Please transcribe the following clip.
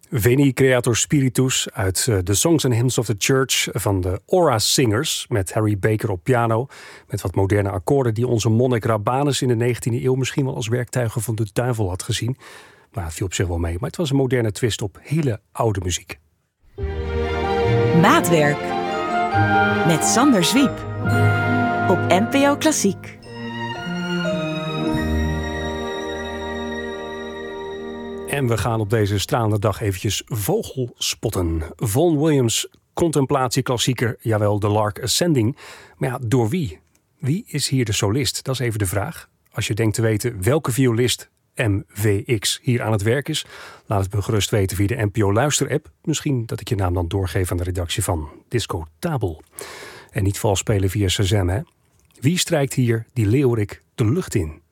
Veni Creator Spiritus uit The Songs and Hymns of the Church van de Aura Singers met Harry Baker op piano. Met wat moderne akkoorden die onze monnik Rabanus in de 19e eeuw misschien wel als werktuigen van de duivel had gezien. Maar het viel op zich wel mee. Maar het was een moderne twist op hele oude muziek. Maatwerk met Sander Zwiep op NPO Klassiek. En we gaan op deze stralende dag eventjes vogelspotten. Vaughan Williams contemplatieklassieker, jawel, The Lark Ascending. Maar ja, door wie? Wie is hier de solist? Dat is even de vraag. Als je denkt te weten welke violist MVX hier aan het werk is, laat het me gerust weten via de NPO Luister-app. Misschien dat ik je naam dan doorgeef aan de redactie van Disco Tabel. En niet vals spelen via Shazam, hè? Wie strijkt hier die leeuwerik de lucht in?